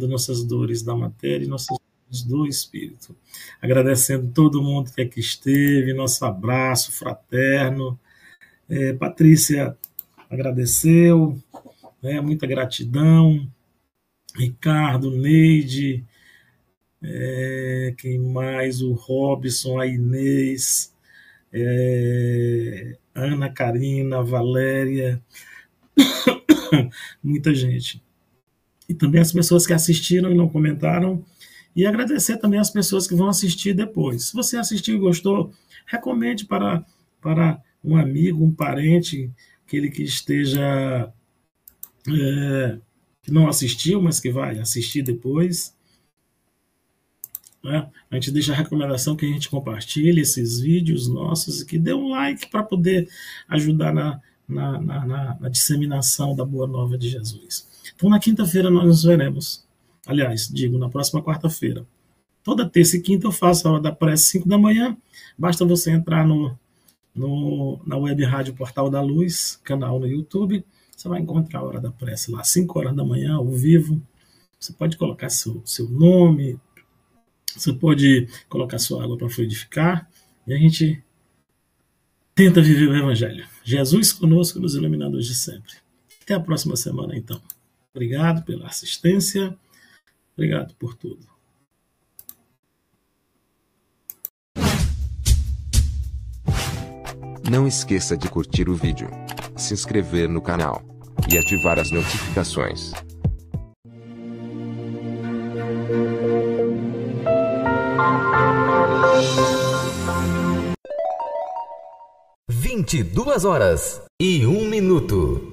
aliviando nossas dores da matéria e nossas dores do espírito. Agradecendo todo mundo que aqui esteve, nosso abraço fraterno. Patrícia agradeceu, né, muita gratidão. Ricardo, Neide, quem mais? O Robson, a Inês, Ana Karina, Valéria, muita gente. E também as pessoas que assistiram e não comentaram. E agradecer também as pessoas que vão assistir depois. Se você assistiu e gostou, recomende para um amigo, um parente, aquele que esteja, que não assistiu, mas que vai assistir depois. Né? A gente deixa a recomendação que a gente compartilhe esses vídeos nossos e que dê um like para poder ajudar na disseminação da Boa Nova de Jesus. Então, na quinta-feira nós nos veremos. Aliás, digo, na próxima quarta-feira. Toda terça e quinta eu faço a hora da prece 5 da manhã. Basta você entrar na Web Rádio Portal da Luz, canal no YouTube. Você vai encontrar a hora da prece lá, 5 horas da manhã, ao vivo. Você pode colocar seu nome, você pode colocar sua água para fluidificar. E a gente tenta viver o Evangelho. Jesus conosco, nos iluminando hoje e sempre. Até a próxima semana, então. Obrigado pela assistência. Obrigado por tudo. Não esqueça de curtir o vídeo, se inscrever no canal e ativar as notificações. 22h01.